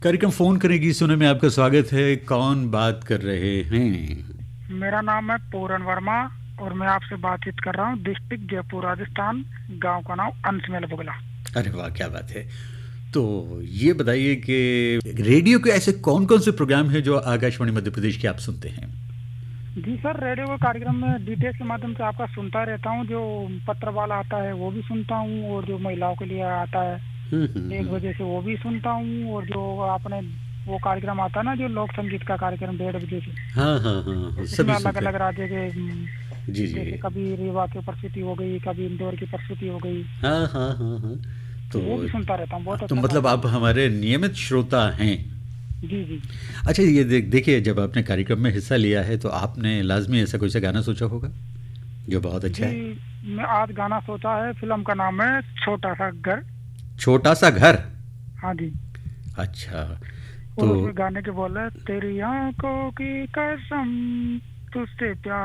कार्यक्रम फोन करेगी सुने में आपका स्वागत है। कौन बात कर रहे हैं? मेरा नाम है पूरन वर्मा और मैं आपसे बातचीत कर रहा हूँ डिस्ट्रिक्ट जयपुर राजस्थान। गांव का नाम अंशमेल बुगला। अरे वाह, क्या बात है। तो ये बताइए कि रेडियो के ऐसे कौन कौन से प्रोग्राम हैं जो आकाशवाणी मध्य प्रदेश के आप सुनते हैं? जी सर, रेडियो के कार्यक्रम में डीटीएच के माध्यम से आपका सुनता रहता हूँ। जो पत्र वाला आता है वो भी सुनता हूँ और जो महिलाओं के लिए आता है एक हम्म। बजे से वो भी सुनता हूँ। और जो आपने वो कार्यक्रम आता है ना, जो लोक संगीत का कार्यक्रम 1:30 बजे से, हाँ हाँ हाँ हाँ, इसमें सभी अलग सुनते अलग हैं। राज्य के जी जी। जैसे कभी रीवा की प्रस्तुति हो गई, कभी इंदौर की प्रस्तुति हो गई, हाँ हाँ हाँ हाँ। तो तो वो भी सुनता रहता हूँ। बहुत तो अच्छा मतलब आप कार्यक्रम है। हमारे नियमित श्रोता हैं। जी जी। अच्छा, ये देखिए, जब आपने कार्यक्रम में हिस्सा लिया है तो आपने लाजमी ऐसा कोई सा गाना सोचा होगा जो बहुत अच्छा जी, है। मैं आज गाना सोचा है। फिल्म का नाम है छोटा सा घर। छोटा सा घर। हाँ जी। अच्छा। और तो उसमें गाने के बोल है, तेरी आंखों की कसम, तुझसे प्यार